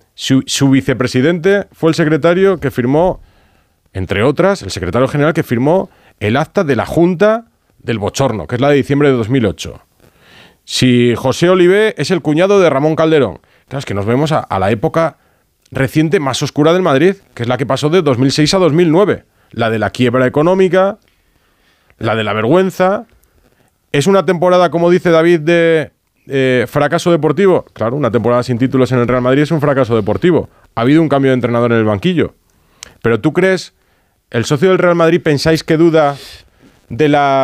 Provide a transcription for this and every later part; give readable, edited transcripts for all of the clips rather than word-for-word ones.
Su vicepresidente fue el secretario que firmó, entre otras, el secretario general que firmó el acta de la Junta del Bochorno, que es la de diciembre de 2008. Si José Olivé es el cuñado de Ramón Calderón. Claro, es que nos vemos a la época reciente más oscura del Madrid, que es la que pasó de 2006 a 2009. La de la quiebra económica, la de la vergüenza. ¿Es una temporada, como dice David, de fracaso deportivo? Claro, una temporada sin títulos en el Real Madrid es un fracaso deportivo. Ha habido un cambio de entrenador en el banquillo. Pero ¿tú crees, el socio del Real Madrid, pensáis que duda de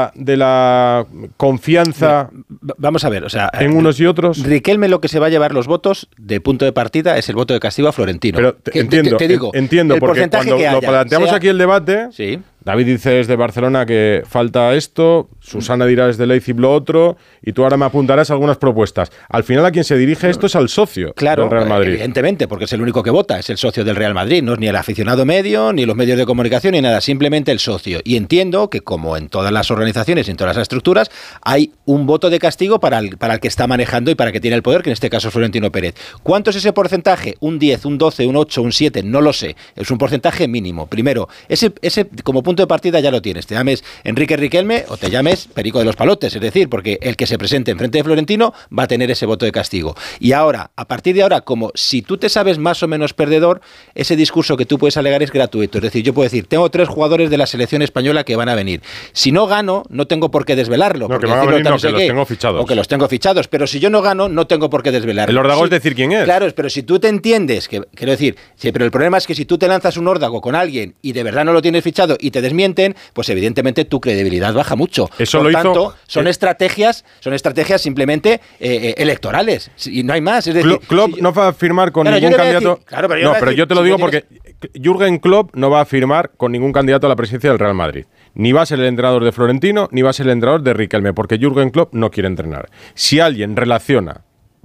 la confianza? Vamos a ver, o sea, en unos y otros? Riquelme lo que se va a llevar los votos de punto de partida es el voto de castigo a Florentino. Pero entiendo, porque cuando lo planteamos aquí el debate, sí. David dice desde Barcelona que falta esto, Susana dirá desde Leipzig lo otro, y tú ahora me apuntarás algunas propuestas. Al final a quien se dirige esto es al socio del Real Madrid. Evidentemente, porque es el único que vota, es el socio del Real Madrid, no es ni el aficionado medio, ni los medios de comunicación, ni nada, simplemente el socio. Y entiendo que, como en todas las organizaciones y en todas las estructuras, hay un voto de castigo para el que está manejando y para el que tiene el poder, que en este caso es Florentino Pérez. ¿Cuánto es ese porcentaje? ¿Un 10, un 12, un 8, un 7? No lo sé. Es un porcentaje mínimo. Primero, ese como punto de partida ya lo tienes. Te llames Enrique Riquelme o te llames Perico de los Palotes, es decir, porque el que se presente enfrente de Florentino va a tener ese voto de castigo. Y ahora, a partir de ahora, como si tú te sabes más o menos perdedor, ese discurso que tú puedes alegar es gratuito. Es decir, yo puedo decir, tengo 3 jugadores de la selección española que van a venir. Si no gano, no tengo por qué desvelarlo. No, que van a venir, no, que los tengo fichados. O que los tengo fichados. Pero si yo no gano, no tengo por qué desvelarlo. El órdago es decir quién es. Claro, pero si tú te entiendes, quiero decir, sí, pero el problema es que si tú te lanzas un órdago con alguien y de verdad no lo tienes fichado y te desmienten, pues evidentemente tu credibilidad baja mucho. Eso por lo tanto, hizo, son estrategias simplemente electorales y no hay más. Es decir, Klopp no va a firmar con ningún candidato. Pero yo te lo digo porque Jürgen Klopp no va a firmar con ningún candidato a la presidencia del Real Madrid. Ni va a ser el entrenador de Florentino, ni va a ser el entrenador de Riquelme, porque Jürgen Klopp no quiere entrenar. Si alguien relaciona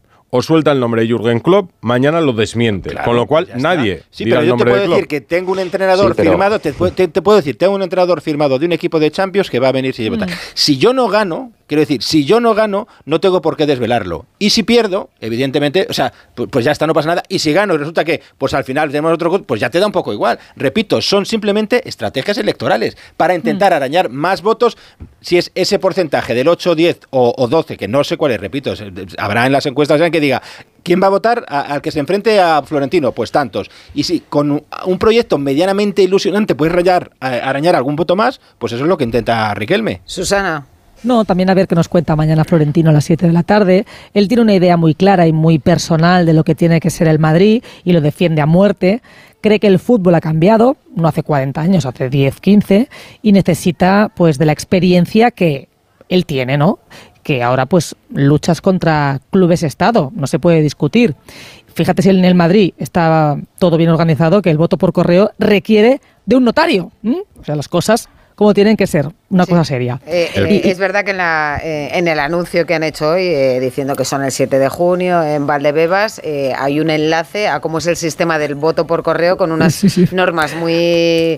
o suelta el nombre de Jürgen Klopp, mañana lo desmiente. Claro, con lo cual, nadie dirá el nombre de Klopp. Yo te puedo decir que tengo un entrenador firmado, te puedo decir, tengo un entrenador firmado de un equipo de Champions que va a venir si lleva tal. Si yo no gano, quiero decir, si yo no gano, no tengo por qué desvelarlo. Y si pierdo, evidentemente, o sea, pues ya está, no pasa nada. Y si gano, resulta que, pues al final tenemos otro, pues ya te da un poco igual. Repito, son simplemente estrategias electorales para intentar arañar más votos. Si es ese porcentaje del 8, 10 o 12, que no sé cuál es, repito, habrá en las encuestas que diga, ¿quién va a votar al que se enfrente a Florentino? Pues tantos. Y si con un proyecto medianamente ilusionante puedes arañar algún voto más, pues eso es lo que intenta Riquelme. Susana. No, también a ver qué nos cuenta mañana Florentino a las 7 de la tarde. Él tiene una idea muy clara y muy personal de lo que tiene que ser el Madrid y lo defiende a muerte. Cree que el fútbol ha cambiado, no hace 40 años, hace 10, 15, y necesita pues de la experiencia que él tiene, ¿no? Que ahora pues luchas contra clubes-estado, no se puede discutir. Fíjate si en el Madrid está todo bien organizado, que el voto por correo requiere de un notario. O sea, las cosas como tienen que ser, una cosa seria. Es verdad que en el anuncio que han hecho hoy, diciendo que son el 7 de junio en Valdebebas, hay un enlace a cómo es el sistema del voto por correo con unas normas muy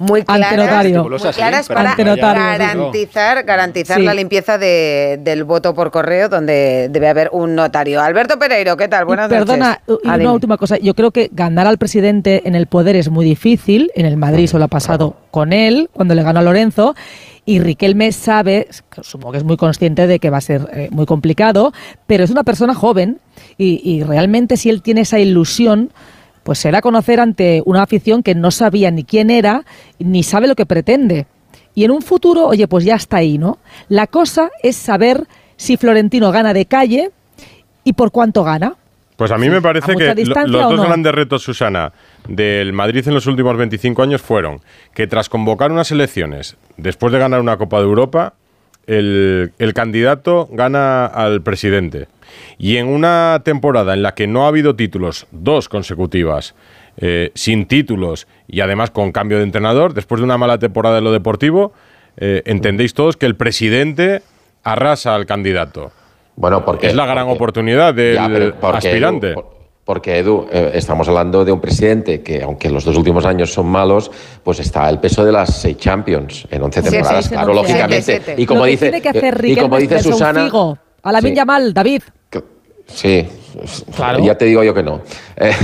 claras para garantizar la limpieza del voto por correo, donde debe haber un notario. Alberto Pereiro, ¿qué tal? Buenas noches. Perdona, una última cosa. Yo creo que ganar al presidente en el poder es muy difícil. En el Madrid solo ha pasado con él, cuando le ganó a Lorenzo. Y Riquelme sabe, supongo que es muy consciente de que va a ser muy complicado, pero es una persona joven y realmente si él tiene esa ilusión, pues será conocer ante una afición que no sabía ni quién era, ni sabe lo que pretende. Y en un futuro, oye, pues ya está ahí, ¿no? La cosa es saber si Florentino gana de calle y por cuánto gana. Pues a mí me parece que los dos grandes retos, Susana, del Madrid en los últimos 25 años fueron que tras convocar unas elecciones, después de ganar una Copa de Europa, el candidato gana al presidente. Y en una temporada en la que no ha habido títulos, 2 consecutivas, sin títulos y además con cambio de entrenador, después de una mala temporada en lo deportivo, entendéis todos que el presidente arrasa al candidato. Bueno, porque es la gran oportunidad del aspirante. Porque, Edu, estamos hablando de un presidente que, aunque los 2 últimos años son malos, pues está el peso de las 6 Champions en 11 temporadas, claro, lógicamente. Y como dice Susana... A Lamine Yamal, David. Sí, claro. Ya te digo yo que no.